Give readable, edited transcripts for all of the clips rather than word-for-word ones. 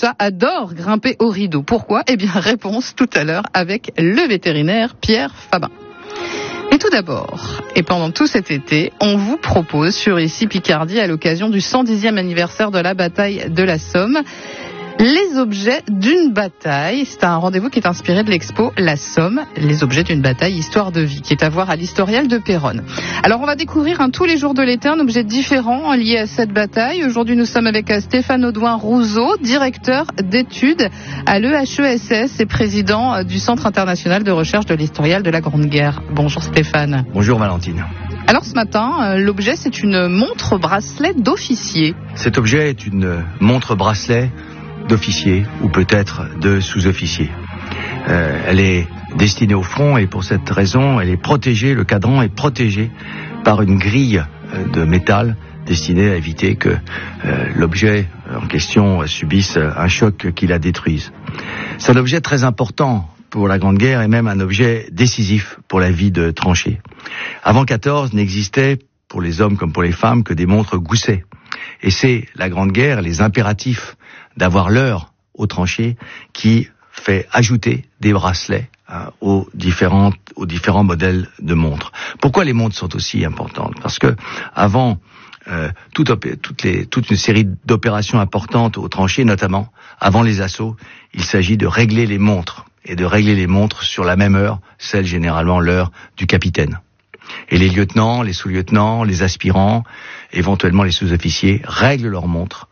chat adore grimper au rideau. Pourquoi ? Eh bien, réponse tout à l'heure avec le vétérinaire Pierre Fabin. Et tout d'abord, et pendant tout cet été, on vous propose sur Ici Picardie, à l'occasion du 110e anniversaire de la bataille de la Somme, les objets d'une bataille. C'est un rendez-vous qui est inspiré de l'expo La Somme, les objets d'une bataille, histoire de vie, qui est à voir à l'Historial de Péronne. Alors on va découvrir tous les jours de l'été un objet différent lié à cette bataille. Aujourd'hui nous sommes avec Stéphane Audouin-Rousseau, directeur d'études à l'EHESS et président du Centre international de recherche de l'Historial de la Grande Guerre. Bonjour Stéphane. Bonjour Valentine. Alors ce matin, l'objet c'est une montre-bracelet d'officier. Cet objet est une montre-bracelet d'officier ou peut-être de sous-officier. Elle est destinée au front et pour cette raison, elle est protégée, le cadran est protégé par une grille de métal destinée à éviter que l'objet en question subisse un choc qui la détruise. C'est un objet très important pour la Grande Guerre et même un objet décisif pour la vie de tranchée. Avant 14, n'existait pour les hommes comme pour les femmes que des montres Gousset. Et c'est la Grande Guerre, les impératifs d'avoir l'heure aux tranchées qui fait ajouter des bracelets aux différents modèles de montres. Pourquoi les montres sont aussi importantes ? Parce que avant toute une série d'opérations importantes aux tranchées, notamment avant les assauts, il s'agit de régler les montres et de régler les montres sur la même heure, celle généralement l'heure du capitaine. Et les lieutenants, les sous-lieutenants, les aspirants, éventuellement les sous-officiers, règlent leurs montres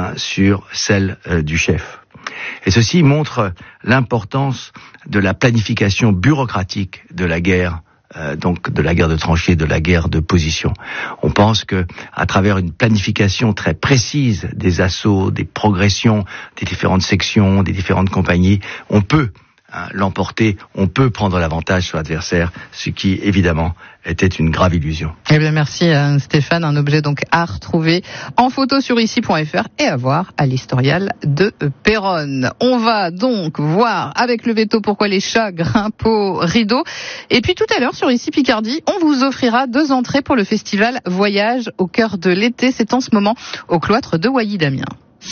sur celle du chef. Et ceci montre l'importance de la planification bureaucratique de la guerre, donc de la guerre de tranchées, de la guerre de position. On pense que à travers une planification très précise des assauts, des progressions, des différentes sections, des différentes compagnies, on peut l'emporter, on peut prendre l'avantage sur l'adversaire, ce qui évidemment était une grave illusion. Eh bien merci Stéphane, un objet donc à retrouver en photo sur ici.fr et à voir à l'Historial de Péronne. On va donc voir avec le veto pourquoi les chats grimpent au rideau. Et puis tout à l'heure sur Ici Picardie, on vous offrira 2 entrées pour le festival Voyage au cœur de l'été. C'est en ce moment au cloître de Wailly-d'Amiens.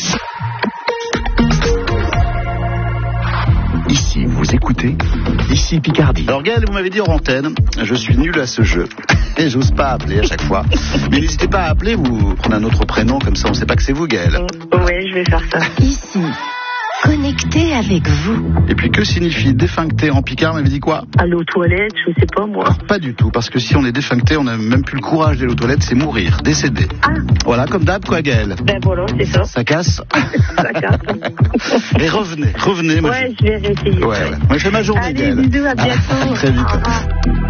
Ici, vous écoutez Ici Picardie. Alors Gaël, vous m'avez dit hors antenne, je suis nul à ce jeu. Et j'ose pas appeler à chaque fois. Mais n'hésitez pas à appeler, vous prenez un autre prénom, comme ça on sait pas que c'est vous Gaël. Oui, je vais faire ça. Ici, connecté avec vous. Et puis que signifie défuncté en picard, m'avait dit quoi ? Aller aux toilettes, je sais pas moi. Alors, pas du tout, parce que si on est défuncté, on n'a même plus le courage d'aller aux toilettes, c'est mourir, décéder. Ah. Voilà, comme d'hab quoi Gaël. Ben voilà, c'est ça. Ça casse. Ça casse. Et revenez. Moi, ouais, je vais réessayer. Ouais. Moi je fais ma journée Allez, Gaël. bisous, à bientôt. Très vite. Au revoir.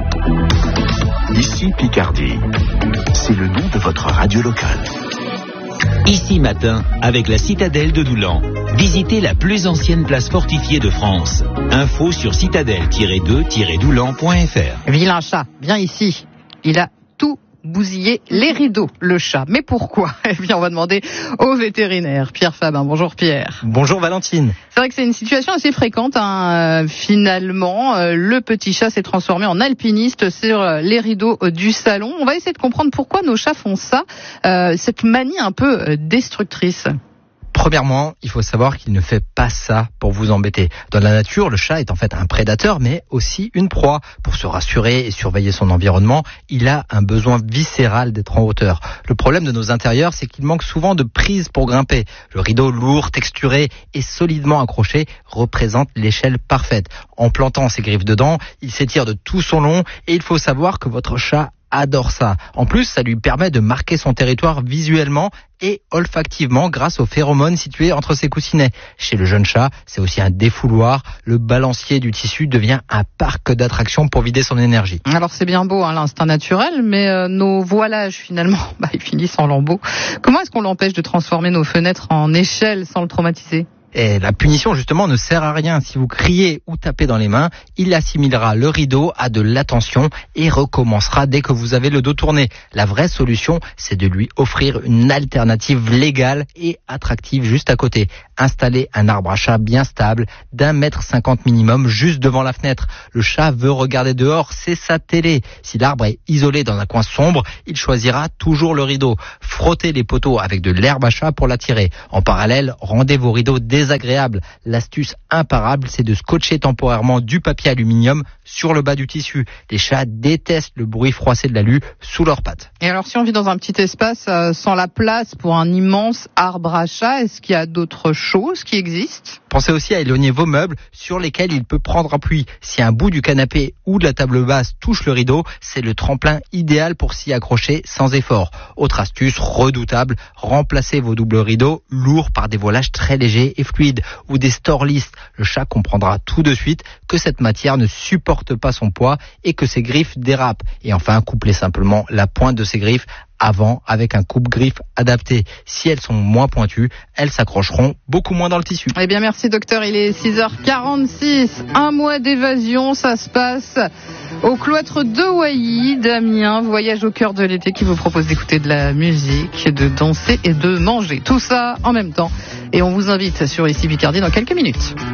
Ici Picardie, c'est le nom de votre radio locale. Ici matin, avec la citadelle de Doulan. Visitez la plus ancienne place fortifiée de France. Info sur citadelle-2-doulan.fr. Vilain chat, viens ici. Il a tout bousillé les rideaux, le chat. Mais pourquoi ? Eh bien, on va demander au vétérinaire, Pierre Fabin. Bonjour Pierre. Bonjour Valentine. C'est vrai que c'est une situation assez fréquente. Finalement, le petit chat s'est transformé en alpiniste sur les rideaux du salon. On va essayer de comprendre pourquoi nos chats font ça, cette manie un peu destructrice. Premièrement, il faut savoir qu'il ne fait pas ça pour vous embêter. Dans la nature, le chat est en fait un prédateur, mais aussi une proie. Pour se rassurer et surveiller son environnement, il a un besoin viscéral d'être en hauteur. Le problème de nos intérieurs, c'est qu'il manque souvent de prise pour grimper. Le rideau lourd, texturé et solidement accroché représente l'échelle parfaite. En plantant ses griffes dedans, il s'étire de tout son long et il faut savoir que votre chat adore ça. En plus, ça lui permet de marquer son territoire visuellement et olfactivement grâce aux phéromones situés entre ses coussinets. Chez le jeune chat, c'est aussi un défouloir. Le balancier du tissu devient un parc d'attractions pour vider son énergie. Alors c'est bien beau, l'instinct naturel, mais nos voilages finalement, ils finissent en lambeaux. Comment est-ce qu'on l'empêche de transformer nos fenêtres en échelle sans le traumatiser ? Et la punition, justement, ne sert à rien. Si vous criez ou tapez dans les mains, il assimilera le rideau à de l'attention et recommencera dès que vous avez le dos tourné. La vraie solution, c'est de lui offrir une alternative légale et attractive juste à côté. Installer un arbre à chat bien stable, d'1,50 m minimum, juste devant la fenêtre. Le chat veut regarder dehors, c'est sa télé. Si l'arbre est isolé dans un coin sombre, il choisira toujours le rideau. Frottez les poteaux avec de l'herbe à chat pour l'attirer. En parallèle, rendez vos rideaux désagréable. L'astuce imparable, c'est de scotcher temporairement du papier aluminium sur le bas du tissu. Les chats détestent le bruit froissé de l'alu sous leurs pattes. Et alors, si on vit dans un petit espace sans la place pour un immense arbre à chat, est-ce qu'il y a d'autres choses qui existent ? Pensez aussi à éloigner vos meubles sur lesquels il peut prendre appui. Si un bout du canapé ou de la table basse touche le rideau, c'est le tremplin idéal pour s'y accrocher sans effort. Autre astuce redoutable, remplacez vos doubles rideaux lourds par des voilages très légers et fluides ou des stores lisses. Le chat comprendra tout de suite que cette matière ne supporte pas son poids et que ses griffes dérapent. Et enfin, couplez simplement la pointe de ses griffes avant avec un coupe-griffe adapté. Si elles sont moins pointues, elles s'accrocheront beaucoup moins dans le tissu. Eh bien, merci docteur, il est 6h46. Un mois d'évasion, ça se passe au cloître de Waiilly d'Amiens. Voyage au cœur de l'été qui vous propose d'écouter de la musique, de danser et de manger. Tout ça en même temps. Et on vous invite sur Ici Picardie dans quelques minutes.